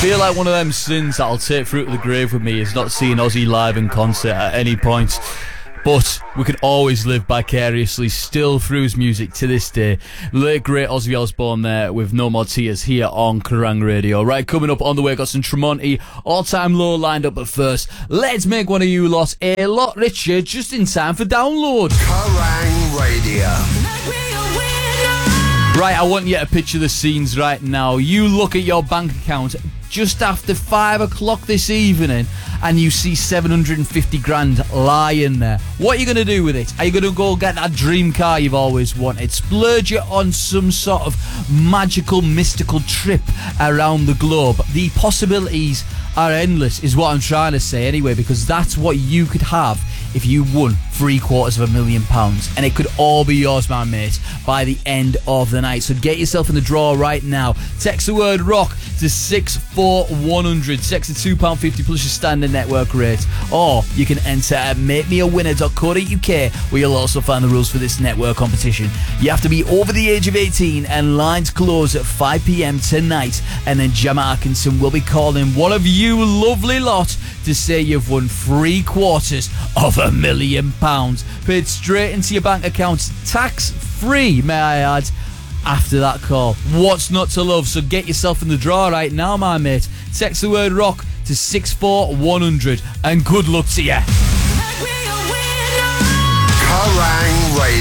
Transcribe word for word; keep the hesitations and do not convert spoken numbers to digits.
feel like one of them sins that I'll take through to the grave with me is not seeing Ozzy live in concert at any point. But we can always live vicariously still through his music to this day. Late great Ozzy Osbourne there with No More Tears here on Kerrang Radio. Right, coming up on the way, got some Tremonti All Time Low lined up. But first, let's make one of you lot a lot richer just in time for download. Kerrang Radio. Right, I want you to picture the scenes right now. You look at your bank account just after five o'clock this evening and you see seven hundred fifty grand lying there. What are you going to do with it? Are you going to go get that dream car you've always wanted? Splurge it on some sort of magical, mystical trip around the globe? The possibilities are endless is what I'm trying to say anyway, because that's what you could have if you won three quarters of a million pounds, and it could all be yours, my mate, by the end of the night. So get yourself in the draw right now. Text the word rock to six four one hundred. Text the two pounds fifty plus your standard network rate, or you can enter at make me a winner dot co dot uk, where you'll also find the rules for this network competition. You have to be over the age of eighteen, and lines close at five p.m. tonight, and then Gemma Atkinson will be calling one of you lovely lot to say you've won three quarters of a million pounds paid straight into your bank account, tax free, may I add, after that call. What's not to love? So get yourself in the draw right now, my mate. Text the word rock to six four one hundred, and good luck to you. Kerrang Radio.